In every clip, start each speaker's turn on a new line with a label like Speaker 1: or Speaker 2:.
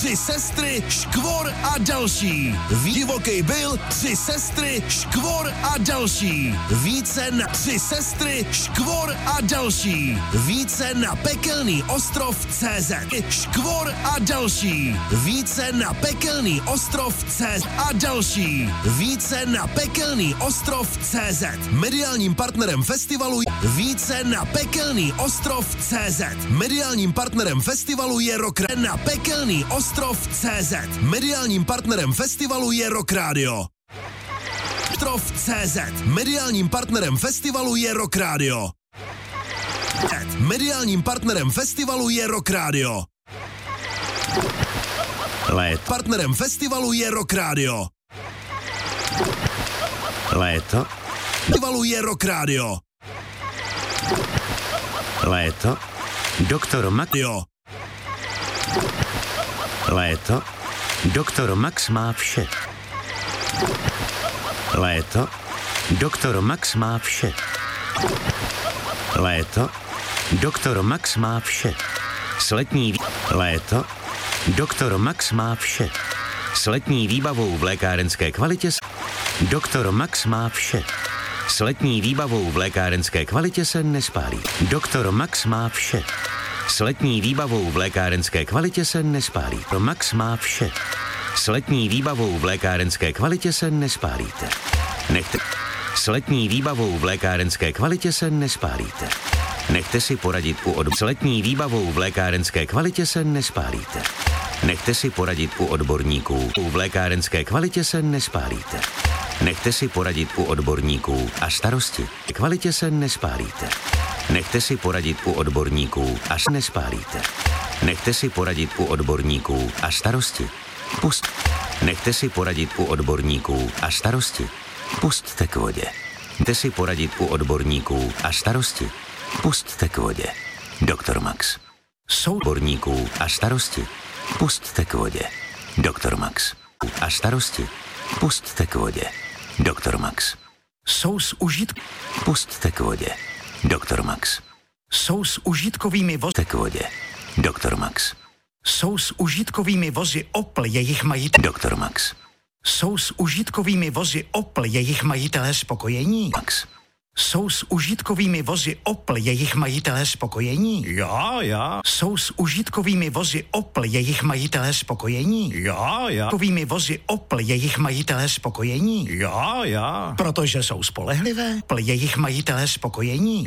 Speaker 1: Tři sestry, Škvor a další. Divokej Bill, Tři sestry, Škvor a další. Více na Tři sestry, Škvor a další. Více na Pekelný ostrov CZ. Škvor a další. Více na Pekelný ostrov CZ a další. Více na Pekelný ostrov CZ. Mediálním partnerem festivalu Více na Pekelný ostrov CZ. Mediálním partnerem festivalu je Rock na Pekelný ostrov CZ. Mediálním partnerem festivalu je Rock Radio. Ostrov CZ. Mediálním partnerem festivalu je Rock Radio. Mediálním partnerem festivalu je Rock Radio. Partnerem festivalu je Rock Radio.
Speaker 2: Léto.
Speaker 1: Festivalu je Rock Radio.
Speaker 2: Léto. Doktor Max.
Speaker 1: Jo.
Speaker 2: Léto. Doktor Max má vše. Léto. Doktor Max má vše. Léto. Doktor Max má vše. Léto. Doktor Max má vše. S letní výbavou v lékárenské kvalitě. Doktor Max má vše. S letní výbavou v lékárenské kvalitě se nespálí. Doktor Max má vše. S letní výbavou v lékárenské kvalitě se nespálí. Max má vše. S letní výbavou v lékárenské kvalitě se nespálíte. Nechte. S letní výbavou v lékárenské kvalitě se nespálíte. Nechte si poradit u odborníků. S letní výbavou v lékárenské kvalitě se nespálíte. Nechte si poradit u odborníků. V lékárenské kvalitě se nespálíte. Nechte si poradit u odborníků a starosti. V kvalitě se nespálíte. Nechte si poradit u odborníků a nespálíte. Nechte si poradit u odborníků a starosti. Pust. Nechte si poradit u odborníků a starosti. Pusťte k vodě. Nechte si poradit u odborníků a starosti. Pusťte k vodě. Doktor Max. Odborníků a starosti. Pusťte k vodě. Doktor Max. A starosti. Pusťte k vodě. Doktor Max.
Speaker 3: Sous užitk.
Speaker 2: Pusťte k vodě. Doktor Max.
Speaker 3: Jsou s užitkovými vozy.
Speaker 2: Pusťte k vodě. Doktor Max.
Speaker 3: Jsou s užitkovými vozy Opel jejich majitel.
Speaker 2: Doktor Max.
Speaker 3: Jsou s užitkovými vozy Opel jejich majitelé spokojení.
Speaker 2: Max.
Speaker 3: Jsou s užitkovými vozy Opel jejich majitelé spokojení.
Speaker 4: Já.
Speaker 3: Jsou s užitkovými vozy Opel jejich majitelé spokojení.
Speaker 4: Já.
Speaker 3: Užitkovými vozy Opel jejich majitelé spokojení.
Speaker 4: Já.
Speaker 3: Protože jsou spolehlivé. Opel jejich majitelé spokojení.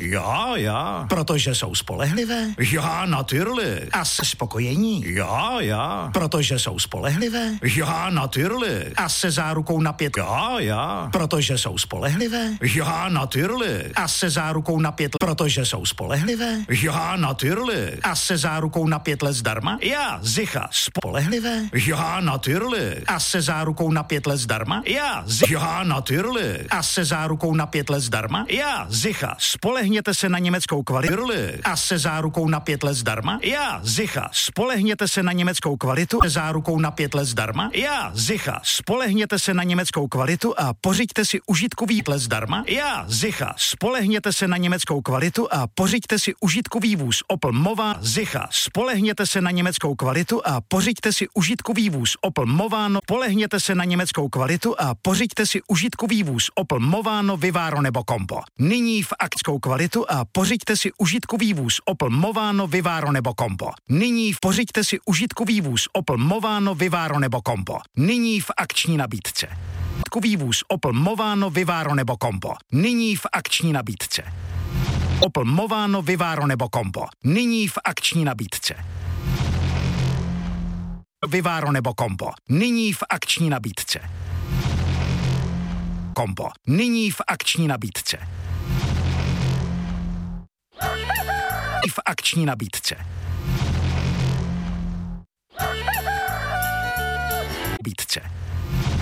Speaker 4: Já.
Speaker 3: Protože jsou spolehlivé.
Speaker 4: Já, natürlich.
Speaker 3: A se spokojení.
Speaker 4: Já.
Speaker 3: Protože jsou spolehlivé.
Speaker 4: Já, natürlich.
Speaker 3: A se zárukou na 5.
Speaker 4: Já.
Speaker 3: Protože jsou spolehlivé.
Speaker 4: Já, natürlich.
Speaker 3: A se zárukou na 5 let. Protože jsou spolehlivé.
Speaker 4: Já, natürlich.
Speaker 3: A se zárukou na 5 let zdarma.
Speaker 4: Ja, sicher.
Speaker 3: Spolehlivé.
Speaker 4: Ja, natürlich.
Speaker 3: A se zárukou na 5 let zdarma.
Speaker 4: Ja, natürlich.
Speaker 3: A se zárukou na 5 let zdarma.
Speaker 4: Ja, sicher.
Speaker 3: Spolehněte se na německou kvalitu. A se zárukou na 5 let zdarma.
Speaker 4: Ja, sicher.
Speaker 3: Spolehněte se na německou kvalitu. Se zárukou na 5 let zdarma.
Speaker 4: Ja, sicher.
Speaker 3: Spolehněte se na německou kvalitu a pořiďte si užitkový let zdarma.
Speaker 4: Ja, sicher.
Speaker 3: Spolehněte se na německou kvalitu a pořiďte si užitkový vůz Opel Movano.
Speaker 4: Sicher.
Speaker 3: Spolehněte se na německou kvalitu a pořiďte si užitkový vůz Opel Movano. Spolehněte se na německou kvalitu a pořiďte si užitkový vůz Opel Movano, Vivaro nebo Combo. Nyní v akckou kvalitu a pořiďte si užitkový vůz Opel Movano, Vivaro nebo Combo. Nyní pořiďte si užitkový vůz Opel Movano, Vivaro nebo Combo. Nyní v akční nabídce. Užitkový vůz Opel Movano, Vivaro nebo Combo. Nyní v akční nabídce. Opel Movano, Vivaro nebo Combo. Nyní v akční nabídce. Vivaro nebo Combo. Nyní v akční nabídce. Combo. Nyní v akční nabídce. V akční nabídce. Nabídce.